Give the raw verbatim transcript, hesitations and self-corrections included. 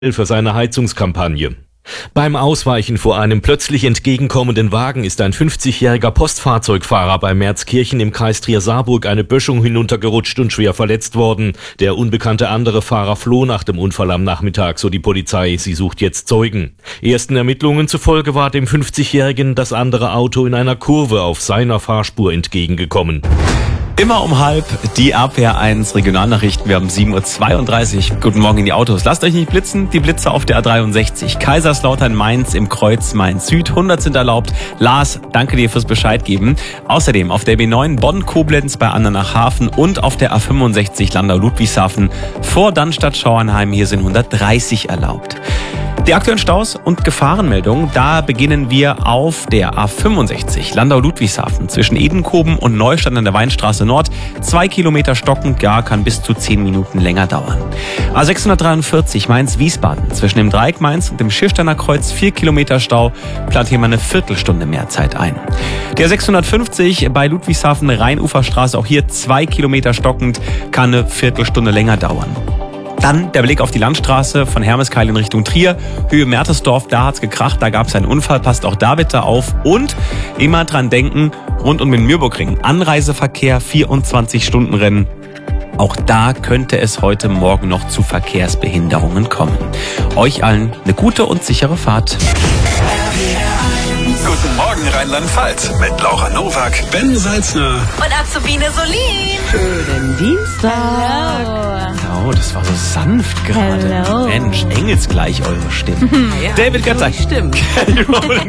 für seine Heizungskampagne. Beim Ausweichen vor einem plötzlich entgegenkommenden Wagen ist ein fünfzigjähriger Postfahrzeugfahrer bei Merzkirchen im Kreis Trier-Saarburg eine Böschung hinuntergerutscht und schwer verletzt worden. Der unbekannte andere Fahrer floh nach dem Unfall am Nachmittag, so die Polizei. Sie sucht jetzt Zeugen. Ersten Ermittlungen zufolge war dem fünfzigjährigen das andere Auto in einer Kurve auf seiner Fahrspur entgegengekommen. Immer um halb die R P R eins Regionalnachrichten. Wir haben sieben Uhr zweiunddreißig. Guten Morgen in die Autos. Lasst euch nicht blitzen. Die Blitze auf der A dreiundsechzig. Kaiserslautern, Mainz im Kreuz Mainz Süd. hundert sind erlaubt. Lars, danke dir fürs Bescheid geben. Außerdem auf der B neun Bonn-Koblenz bei Andernach-Hafen und auf der A fünfundsechzig Landau-Ludwigshafen vor Dannstatt-Schauernheim. Hier sind hundertdreißig erlaubt. Die aktuellen Staus und Gefahrenmeldungen, da beginnen wir auf der A fünfundsechzig Landau-Ludwigshafen zwischen Edenkoben und Neustadt an der Weinstraße Nord. Zwei Kilometer stockend, ja, kann bis zu zehn Minuten länger dauern. A sechshundertdreiundvierzig Mainz-Wiesbaden zwischen dem Dreieck Mainz und dem Schirsteiner Kreuz, vier Kilometer Stau, plant hier mal eine Viertelstunde mehr Zeit ein. Der sechshundertfünfzig bei Ludwigshafen Rheinuferstraße, auch hier zwei Kilometer stockend, kann eine Viertelstunde länger dauern. Dann der Blick auf die Landstraße von Hermeskeil in Richtung Trier, Höhe Mertesdorf, da hat's gekracht, da gab's einen Unfall, passt auch da bitte auf. Und immer dran denken, rund um den Mühlburgring, Anreiseverkehr, vierundzwanzig-Stunden-Rennen. Auch da könnte es heute Morgen noch zu Verkehrsbehinderungen kommen. Euch allen eine gute und sichere Fahrt. Guten Morgen Rheinland-Pfalz mit Laura Nowak, Ben Salzner und Azubine Solin. Schönen Dienstag. Oh, das war so sanft gerade. Hello. Mensch, engelsgleich eure Stimmen. Ja, David Gatzak. Stimmt. Kelly Rowland